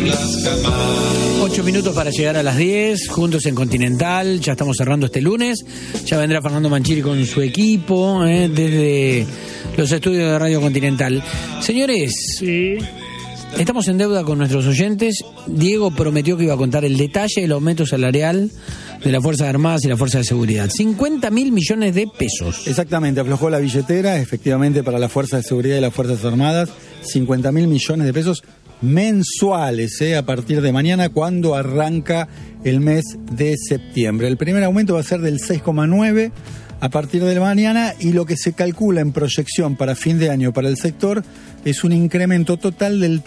8 minutos para llegar a las 10, juntos en Continental. Ya estamos cerrando este lunes. Ya vendrá Fernando Manchiri con su equipo desde los estudios de Radio Continental. Señores, Sí. estamos en deuda con nuestros oyentes. Diego prometió que iba a contar el detalle del aumento salarial de las Fuerzas Armadas y la Fuerza de Seguridad. 50.000 millones de pesos. Exactamente, aflojó la billetera, efectivamente, para las Fuerzas de Seguridad y las Fuerzas Armadas, 50.000 millones de pesos mensuales, a partir de mañana, cuando arranca el mes de septiembre. El primer aumento va a ser del 6,9 a partir de mañana, y lo que se calcula en proyección para fin de año para el sector es un incremento total del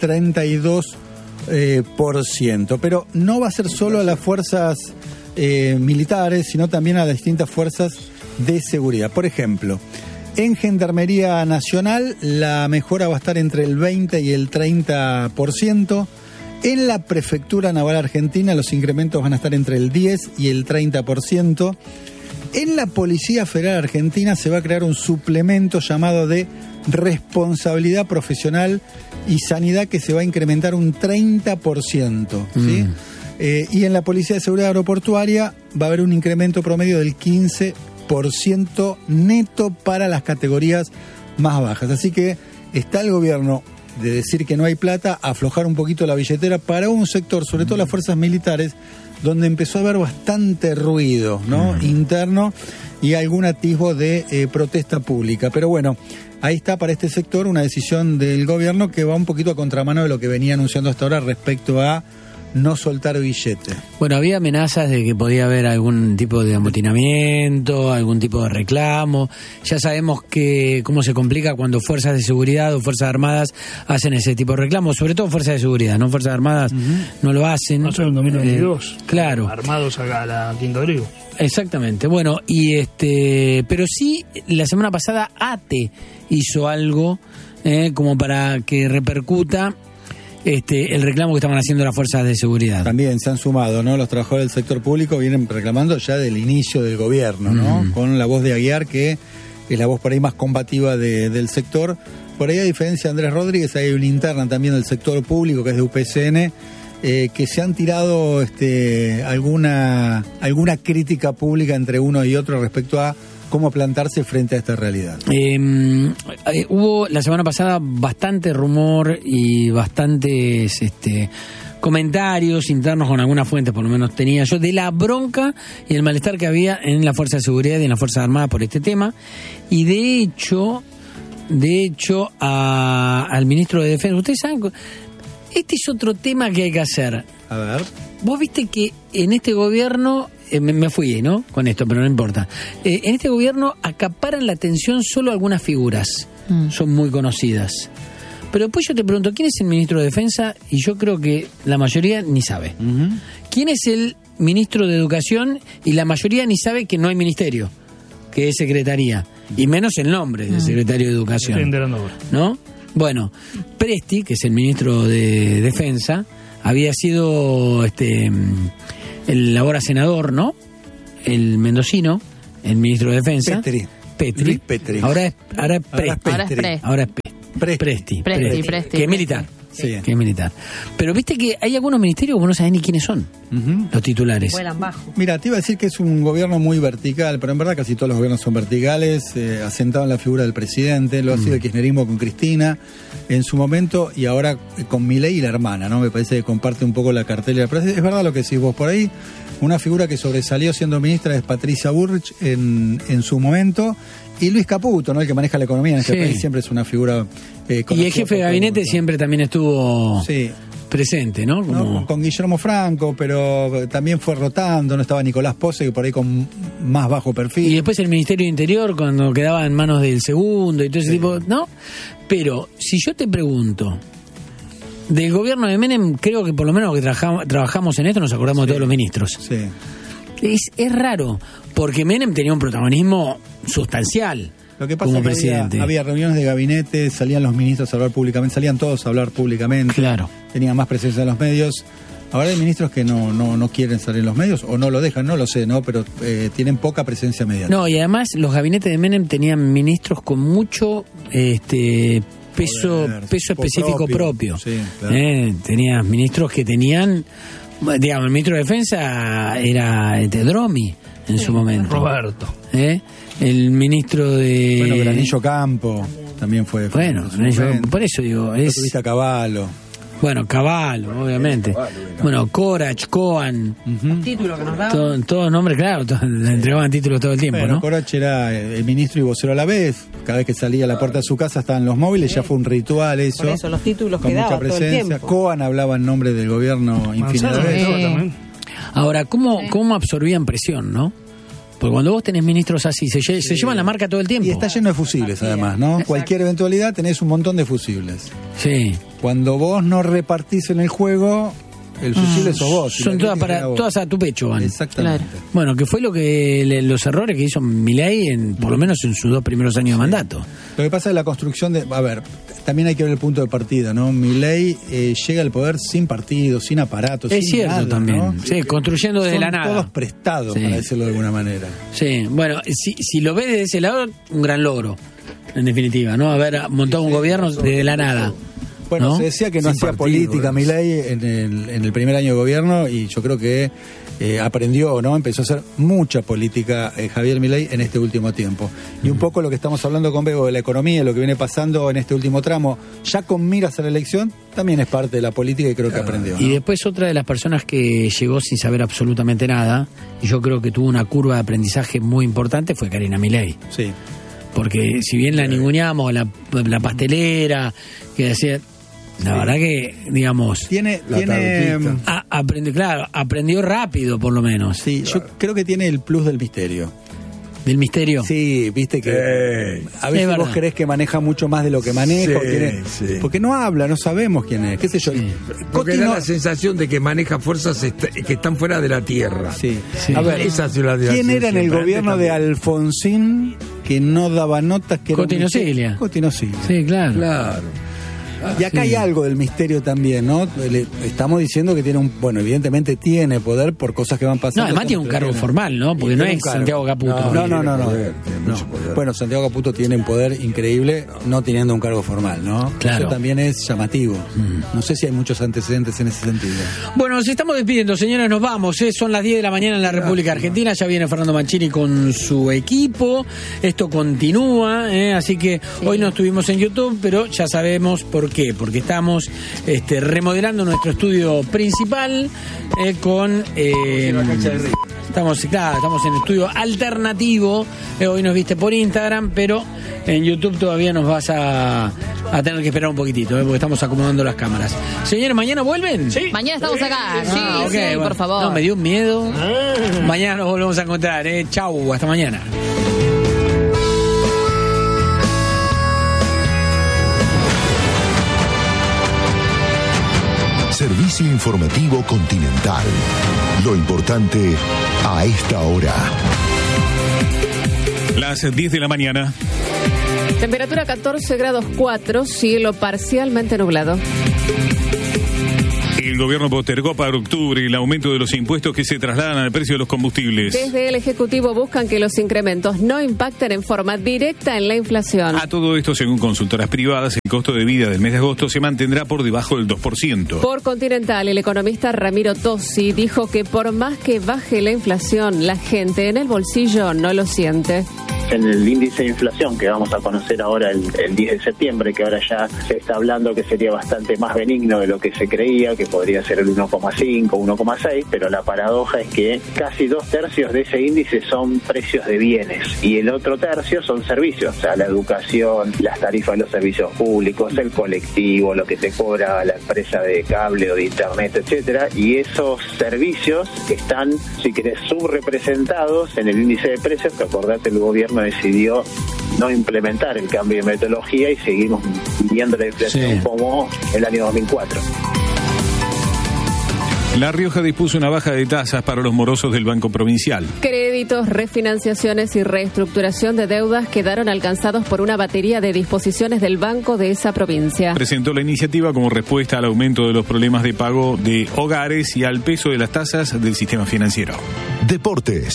32%. Pero no va a ser solo a las fuerzas militares, sino también a las distintas fuerzas de seguridad. Por ejemplo, en Gendarmería Nacional la mejora va a estar entre el 20 y el 30%. En la Prefectura Naval Argentina los incrementos van a estar entre el 10 y el 30%. En la Policía Federal Argentina se va a crear un suplemento llamado de responsabilidad profesional y sanidad, que se va a incrementar un 30%. ¿Sí? Y en la Policía de Seguridad Aeroportuaria va a haber un incremento promedio del 15% neto para las categorías más bajas. Así que está el gobierno de decir que no hay plata, aflojar un poquito la billetera para un sector, sobre todo las fuerzas militares, donde empezó a haber bastante ruido, ¿no? Interno, y algún atisbo de protesta pública. Pero bueno, ahí está para este sector una decisión del gobierno que va un poquito a contramano de lo que venía anunciando hasta ahora respecto a no soltar billete. Bueno, había amenazas de que podía haber algún tipo de amotinamiento, algún tipo de reclamo. Ya sabemos que cómo se complica cuando fuerzas de seguridad o fuerzas armadas hacen ese tipo de reclamos, sobre todo fuerzas de seguridad, ¿no? Fuerzas armadas no lo hacen. No son en 2022. Claro. Armados a la Quinto Abrigo. Exactamente. Bueno, y pero sí, la semana pasada ATE hizo algo como para que repercuta el reclamo que estaban haciendo las fuerzas de seguridad. También se han sumado, ¿no? Los trabajadores del sector público vienen reclamando ya del inicio del gobierno, ¿no? Con la voz de Aguiar, que es la voz por ahí más combativa del sector. Por ahí, a diferencia de Andrés Rodríguez, hay una interna también del sector público, que es de UPCN, que se han tirado alguna crítica pública entre uno y otro respecto a cómo plantarse frente a esta realidad. Hubo la semana pasada bastante rumor y bastantes comentarios internos con algunas fuentes, por lo menos tenía yo, de la bronca y el malestar que había en la Fuerza de Seguridad y en las Fuerzas Armadas por este tema. Y de hecho al ministro de Defensa, ustedes saben, este es otro tema que hay que hacer. A ver. Vos viste que en este gobierno, me fui, ¿no? Con esto, pero no importa. En este gobierno acaparan la atención solo algunas figuras. Son muy conocidas. Pero después yo te pregunto, ¿quién es el ministro de Defensa? Y yo creo que la mayoría ni sabe. ¿Quién es el ministro de Educación? Y la mayoría ni sabe que no hay ministerio, que es secretaría. Y menos el nombre del secretario de Educación. Estoy enterando ahora. ¿No? Bueno, Presti, que es el ministro de Defensa, había sido el ahora senador, ¿no? El mendocino, el ministro de Defensa. Petri. Luis Petri. Ahora es Presti. Presti. Que es militar. Sí. Que es militar. Pero viste que hay algunos ministerios que vos no sabés ni quiénes son los titulares. Vuelan bajo. Mira, te iba a decir que es un gobierno muy vertical, pero en verdad casi todos los gobiernos son verticales, asentado en la figura del presidente. Lo ha sido el kirchnerismo con Cristina en su momento, y ahora con Milei y la hermana, ¿no? Me parece que comparte un poco la cartelera. Pero es verdad lo que decís vos por ahí. Una figura que sobresalió siendo ministra es Patricia Bullrich en su momento. Y Luis Caputo, ¿no? El que maneja la economía en este país, siempre es una figura... y el jefe de gabinete siempre también estuvo presente, ¿no? Como... Con Guillermo Franco, pero también fue rotando, no estaba Nicolás Pose, que por ahí con más bajo perfil. Y después el Ministerio de Interior, cuando quedaba en manos del segundo y todo ese tipo, ¿no? Pero si yo te pregunto, del gobierno de Menem, creo que por lo menos que trabajamos en esto nos acordamos de todos los ministros. Sí. Es raro, porque Menem tenía un protagonismo sustancial. Lo que pasa como es que presidente. había reuniones de gabinete, salían los ministros a hablar públicamente, salían todos a hablar públicamente. Claro. Tenían más presencia en los medios. Ahora hay ministros que no quieren salir en los medios, o no lo dejan, no lo sé, ¿no? Pero tienen poca presencia mediática. No, y además los gabinetes de Menem tenían ministros con mucho peso específico propio. Sí, claro. Tenías ministros que tenían, digamos, el ministro de Defensa era Dromi en su momento. Roberto. El ministro de... Bueno, Granillo Campo también fue. Bueno, por eso digo, es... Tuviste a Cavallo. Bueno, Cavallo, obviamente. Bueno, Corach, Coan. Título que nos daban. Todos nombres, claro, le entregaban títulos todo el tiempo, Bueno, ¿no? Corach era el ministro y vocero a la vez. Cada vez que salía a la puerta de su casa estaban los móviles, ya fue un ritual eso. Por eso, los títulos con que mucha daba todo el presencia. tiempo. Coan hablaba en nombre del gobierno infinidad de veces. También. Ahora, ¿cómo absorbían presión, no? Porque cuando vos tenés ministros así, se llevan la marca todo el tiempo. Y está lleno de fusibles, además, ¿no? Exacto. Cualquier eventualidad tenés un montón de fusibles. Sí. Cuando vos no repartís en el juego, el fusible sos vos. y Son la todas crítica era vos. todas a tu pecho, van. Exactamente. Claro. Bueno, que fue lo que los errores que hizo Milei, por lo menos en sus 2 primeros años de mandato. Lo que pasa es la construcción de... A ver, también hay que ver el punto de partida, ¿no? Milei llega al poder sin partido, sin aparato, Es sin cierto nada, también. ¿no? Sí, construyendo desde Son la nada. todos prestados, Sí. para decirlo de alguna manera. Sí, bueno, si lo ves desde ese lado, un gran logro, en definitiva, ¿no? Haber montado un gobierno desde la nada. Bueno, ¿no? se decía que no Sin hacía partido, política Milei en el primer año de gobierno y yo creo que aprendió, ¿no? Empezó a hacer mucha política Javier Milei en este último tiempo. Y un poco lo que estamos hablando con Bego de la economía, lo que viene pasando en este último tramo, ya con miras a la elección, también es parte de la política y creo que aprendió, ¿no? Y después otra de las personas que llegó sin saber absolutamente nada, y yo creo que tuvo una curva de aprendizaje muy importante, fue Karina Milei. Sí. Porque si bien la ninguneamos, la pastelera, que decía... La verdad que, digamos... Tiene aprendió rápido, por lo menos. Sí, yo creo que tiene el plus del misterio. Del misterio. Sí, viste que a Es veces verdad. vos creés que maneja mucho más de lo que maneja. Sí, sí. Porque no habla, no sabemos quién es. ¿Qué sé yo? Porque Coti da no- la sensación de que maneja fuerzas que están fuera de la tierra. Sí. Sí. A ver, Esa es la ¿quién era en el siempre. gobierno de Antes Alfonsín que no daba notas? Que era un Coti misterio? Nocilia. Coti Nocilia. Sí, claro. Claro. Y acá hay algo del misterio también, ¿no? Estamos diciendo que tiene bueno, evidentemente tiene poder por cosas que van pasando. No, además tiene un cargo formal, ¿no? Porque no Tiene es un cargo. Santiago Caputo. No. Tiene poder, tiene mucho No. poder. Bueno, Santiago Caputo tiene un poder increíble no teniendo un cargo formal, ¿no? Claro. Eso también es llamativo. No sé si hay muchos antecedentes en ese sentido. Bueno, nos estamos despidiendo, señores, nos vamos. Son las 10 de la mañana en la República Argentina. Ya viene Fernando Mancini con su equipo. Esto continúa, así que hoy no estuvimos en YouTube, pero ya sabemos por qué. Porque estamos remodelando nuestro estudio principal con... Estamos en estudio alternativo. Hoy nos viste por Instagram, pero en YouTube todavía nos vas a tener que esperar un poquitito, porque estamos acomodando las cámaras. Señores, ¿mañana vuelven? Sí. Mañana estamos acá. Sí, Ok, sí, bueno. por favor. No, me dio un miedo. Mañana nos volvemos a encontrar. Chau, hasta mañana. Servicio informativo Continental. Lo importante a esta hora. Las 10 de la mañana. Temperatura 14 grados 4, cielo parcialmente nublado. El gobierno postergó para octubre el aumento de los impuestos que se trasladan al precio de los combustibles. Desde el Ejecutivo buscan que los incrementos no impacten en forma directa en la inflación. A todo esto, según consultoras privadas, el costo de vida del mes de agosto se mantendrá por debajo del 2%. Por Continental, el economista Ramiro Tossi dijo que por más que baje la inflación, la gente en el bolsillo no lo siente. En el índice de inflación que vamos a conocer ahora el 10 de septiembre, que ahora ya se está hablando que sería bastante más benigno de lo que se creía, que podría ser el 1,5, 1,6, pero la paradoja es que casi 2/3 de ese índice son precios de bienes y el otro tercio son servicios, o sea, la educación, las tarifas de los servicios públicos, el colectivo, lo que te cobra la empresa de cable o de internet, etcétera, y esos servicios están, si querés, subrepresentados en el índice de precios, que acordate, el gobierno decidió no implementar el cambio de metodología y seguimos viendo la inflación como el año 2004. La Rioja dispuso una baja de tasas para los morosos del Banco Provincial. Créditos, refinanciaciones y reestructuración de deudas quedaron alcanzados por una batería de disposiciones del banco de esa provincia. Presentó la iniciativa como respuesta al aumento de los problemas de pago de hogares y al peso de las tasas del sistema financiero. Deportes.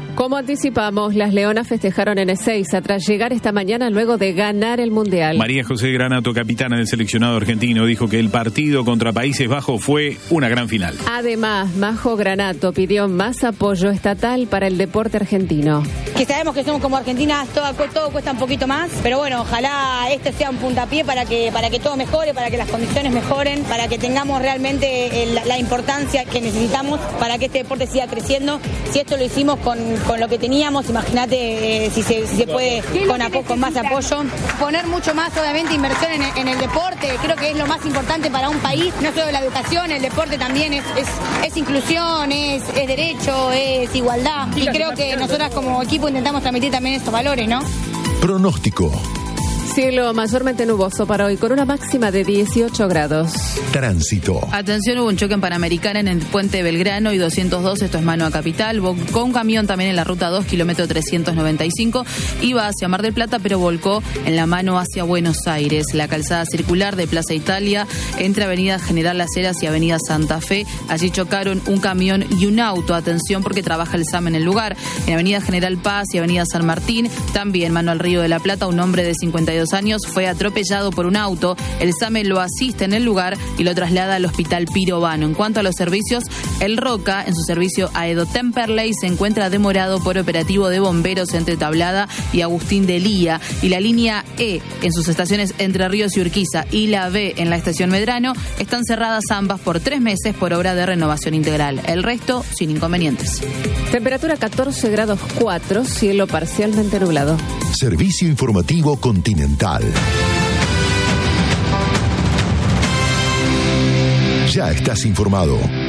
Como anticipamos, las Leonas festejaron en Ezeiza tras llegar esta mañana luego de ganar el Mundial. María José Granato, capitana del seleccionado argentino, dijo que el partido contra Países Bajos fue una gran final. Además, Majo Granato pidió más apoyo estatal para el deporte argentino. Que sabemos que somos como Argentina, todo cuesta un poquito más, pero bueno, ojalá este sea un puntapié para que todo mejore, para que las condiciones mejoren, para que tengamos realmente la importancia que necesitamos para que este deporte siga creciendo. Si esto lo hicimos con lo que teníamos, imagínate si se puede con más apoyo. Poner mucho más, obviamente, inversión en el deporte, creo que es lo más importante para un país, no solo la educación, el deporte también es inclusión, es derecho, es igualdad, y creo que nosotras como equipo intentamos transmitir también estos valores, ¿no? Pronóstico. Cielo mayormente nuboso para hoy, con una máxima de 18 grados. Tránsito. Atención, hubo un choque en Panamericana en el puente Belgrano y 202, esto es mano a Capital. Volcó un camión también en la ruta 2, kilómetro 395. Iba hacia Mar del Plata, pero volcó en la mano hacia Buenos Aires. La calzada circular de Plaza Italia entre Avenida General Las Heras y Avenida Santa Fe. Allí chocaron un camión y un auto. Atención, porque trabaja el SAM en el lugar. En Avenida General Paz y Avenida San Martín, también mano al Río de la Plata, un hombre de 52 años fue atropellado por un auto. El SAME lo asiste en el lugar y lo traslada al Hospital Pirovano. En cuanto a los servicios, el Roca, en su servicio Aedo Temperley, se encuentra demorado por operativo de bomberos entre Tablada y Agustín de Lía, y la línea E en sus estaciones Entre Ríos y Urquiza y la B en la estación Medrano están cerradas ambas por 3 meses por obra de renovación integral. El resto sin inconvenientes. Temperatura 14 grados 4, cielo parcialmente nublado. Servicio informativo Continental. Ya estás informado.